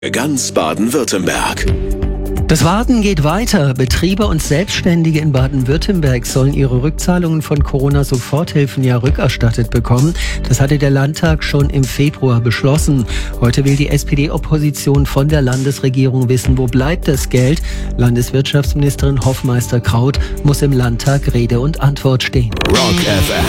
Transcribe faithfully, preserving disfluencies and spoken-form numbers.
Ganz Baden-Württemberg. Das Warten geht weiter. Betriebe und Selbstständige in Baden-Württemberg sollen ihre Rückzahlungen von Corona-Soforthilfen ja rückerstattet bekommen. Das hatte der Landtag schon im Februar beschlossen. Heute will die S P D-Opposition von der Landesregierung wissen, wo bleibt das Geld? Landeswirtschaftsministerin Hoffmeister-Kraut muss im Landtag Rede und Antwort stehen. Rock F